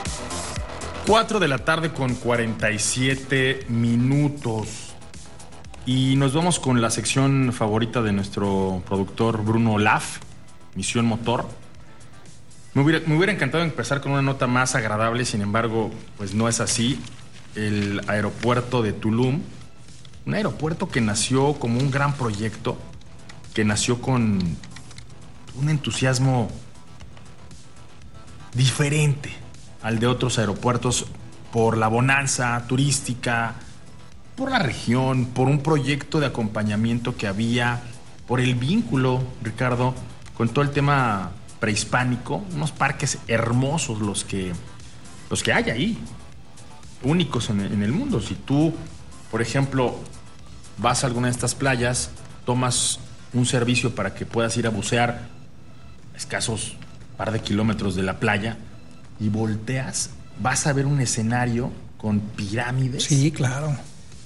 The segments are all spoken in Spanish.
4 de la tarde con 47 minutos. Y nos vamos con la sección favorita de nuestro productor Bruno Olaf, Misión Motor. Me hubiera encantado empezar con una nota más agradable, sin embargo, pues no es así. El aeropuerto de Tulum, un aeropuerto que nació como un gran proyecto, que nació con un entusiasmo diferente al de otros aeropuertos por la bonanza turística, por la región, por un proyecto de acompañamiento que había, por el vínculo, Ricardo, con todo el tema prehispánico, unos parques hermosos los que hay ahí, únicos en el mundo. Si tú, por ejemplo, vas a alguna de estas playas, tomas un servicio para que puedas ir a bucear escasos par de kilómetros de la playa y volteas, vas a ver un escenario con pirámides. Sí, claro.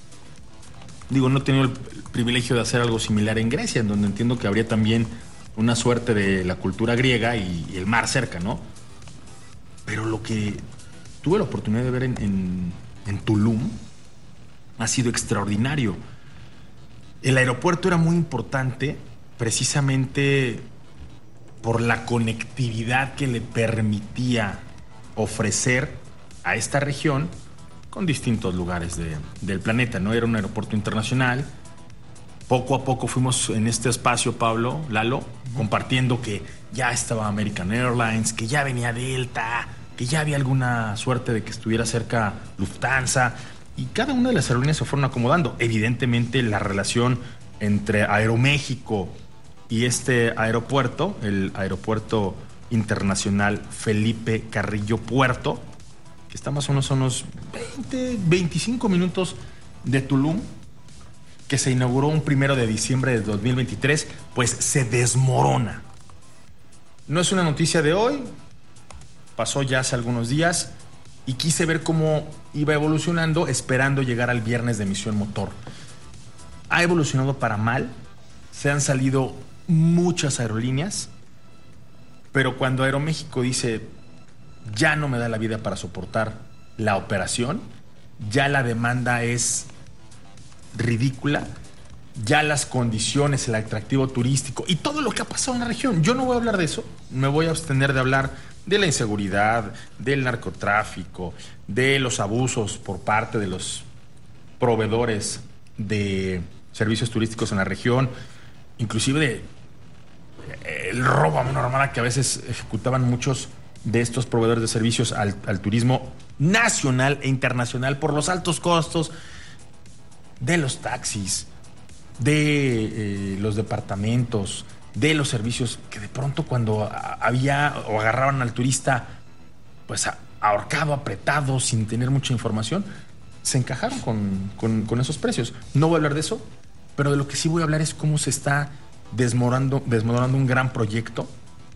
Digo, no he tenido el privilegio de hacer algo similar en Grecia, en donde entiendo que habría también una suerte de la cultura griega y el mar cerca, ¿no? Pero lo que tuve la oportunidad de ver en Tulum ha sido extraordinario. El aeropuerto era muy importante precisamente por la conectividad que le permitía ofrecer a esta región con distintos lugares del planeta, ¿no? Era un aeropuerto internacional. Poco a poco fuimos en este espacio, Pablo, Lalo, compartiendo que ya estaba American Airlines, que ya venía Delta, que ya había alguna suerte de que estuviera cerca Lufthansa, y cada una de las aerolíneas se fueron acomodando. Evidentemente, la relación entre Aeroméxico y este aeropuerto, el Aeropuerto Internacional Felipe Carrillo Puerto, que está más o menos a unos 25 minutos de Tulum, que se inauguró un 1 de diciembre de 2023, pues se desmorona. No es una noticia de hoy, pasó ya hace algunos días y quise ver cómo iba evolucionando, esperando llegar al viernes de Misión Motor. Ha evolucionado para mal, se han salido muchas aerolíneas, pero cuando Aeroméxico dice ya no me da la vida para soportar la operación, ya la demanda es ridícula, ya las condiciones, el atractivo turístico y todo lo que ha pasado en la región. Yo no voy a hablar de eso, me voy a abstener de hablar de la inseguridad, del narcotráfico, de los abusos por parte de los proveedores de servicios turísticos en la región, inclusive de el robo a mano armada que a veces ejecutaban muchos de estos proveedores de servicios al turismo nacional e internacional por los altos costos de los taxis, de los departamentos, de los servicios que de pronto cuando había o agarraban al turista pues ahorcado, apretado, sin tener mucha información, se encajaron con esos precios. No voy a hablar de eso, pero de lo que sí voy a hablar es cómo se está desmoronando un gran proyecto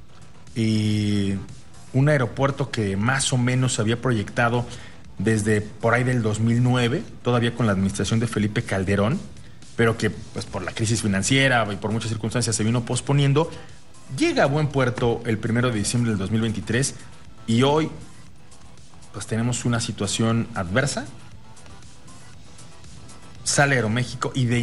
y un aeropuerto que más o menos se había proyectado desde por ahí del 2009, todavía con la administración de Felipe Calderón, pero que pues por la crisis financiera y por muchas circunstancias se vino posponiendo. Llega a buen puerto el 1 de diciembre del 2023 y hoy pues tenemos una situación adversa. Sale Aeroméxico y de